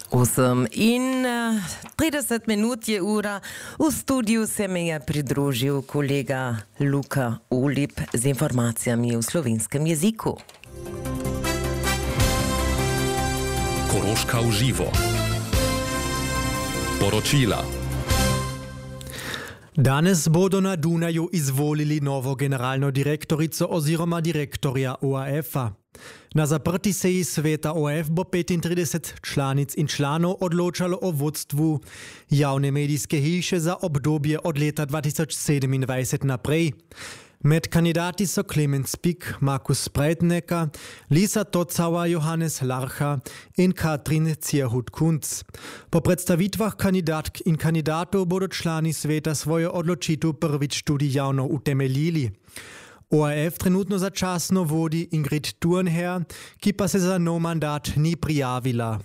8 in 30 minut je ura. V studiu se mi je pridružil kolega Luka Olip z informacijami v slovenskem jeziku. Koroška v živo. Poročila. Danes bodo na Dunaju izvolili novo generalno direktorico oziroma direktorja ORF-a. Na zaprti seji sveta ORF bo 35 članic in članov odločalo o vodstvu javne medijske hiše za obdobje od leta 2027 naprej. Med kandidati so Clemens Pik, Markus Breitnecker, Lisa Tocauer, Johannes Larcha in Katrin Zierhut-Kunz. Po predstavitvah kandidatk in kandidatov bodo člani sveta svojo odločitev prvič tudi javno utemeljili. ORF trenutno začasno vodi Ingrid Turnherr, ki pa se za nov mandat ni prijavila.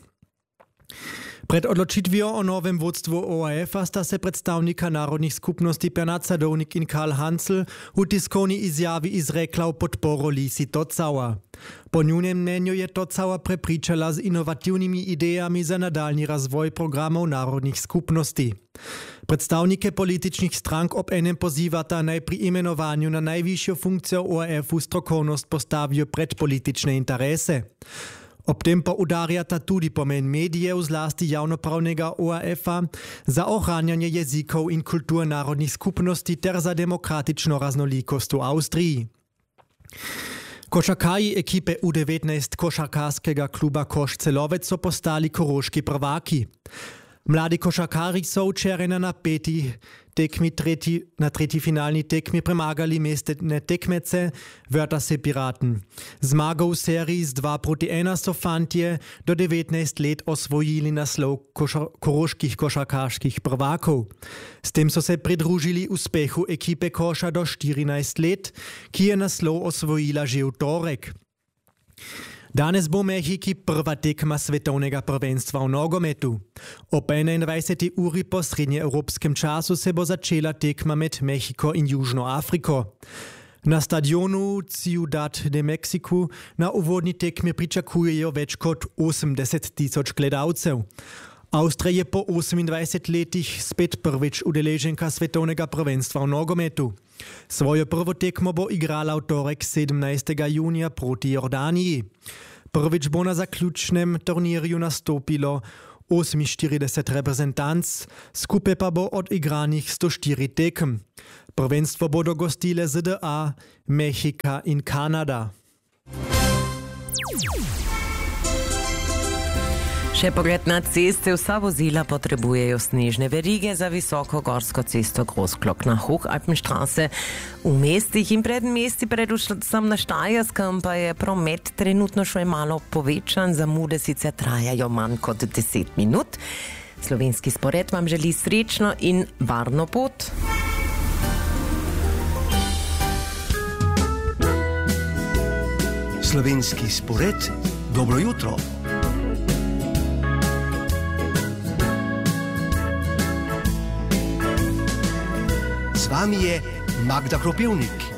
Pred odločitvijo o novem vodstvu ORF-a sta se predstavnika narodnih skupnosti Bernard Sadovnik in Karl Hansl v tiskovni izjavi izrekla v podporo Lisi Tocauer. Po njunem mnenju je Tocauer prepričala z inovativnimi idejami za nadaljni razvoj programov narodnih skupnosti. Predstavnike političnih strank ob enem pozivata naj pri imenovanju na najvišjo funkcijo ORF-u strokovnost postavijo pred politične interese. Ob tem pa udarjata tudi pomen medijev, zlasti javnopravnega ORF-a, za ohranjanje jezikov in kultur narodnih skupnosti ter za demokratično raznolikost v Avstriji. Košarkarji ekipe U19 košarkarskega kluba Koš Celovec so postali koroški prvaki. Mladi košarkarji so včeraj na napeti tekmi na tretji finalni tekmi premagali mestne tekmece Wörthersee Piraten. Zmago v seriji z 2-1 so fantje do 19 let osvojili naslov koroških košarkarskih prvakov. S tem so se pridružili uspehu ekipe Koša do 14 let, ki je naslov osvojila že v torek. Danes bo v Mehiki prva tekma svetovnega prvenstva v nogometu. Ob 21. uri po srednjeevropskem času se bo začela tekma med Mehiko in Južno Afriko. Na stadionu Ciudad de México na uvodni tekmi pričakujejo več kot 80.000 gledalcev. Avstrija je po 28 letih spet prvič udeleženka svetovnega prvenstva v nogometu. Svojo prvo tekmo bo igrala v torek 17. junija proti Jordaniji. Prvič bo na zaključnem turnirju nastopilo 48 reprezentanc, skupaj pa bo odigranih 104 tekem. Prvenstvo bodo gostile ZDA, Mehika in Kanada. Še pogled na ceste, vsa vozila potrebujejo snežne verige za visoko gorsko cesto Großglockner Hochalpenstraße. V mestih in predmesti, predvsem na Štajerskem, pa je promet trenutno še malo povečan, zamude sicer trajajo manj kot 10 minut. Slovenski spored vam želi srečno in varno pot. Slovenski spored, dobro jutro. Z vami je Magda Kropivnik.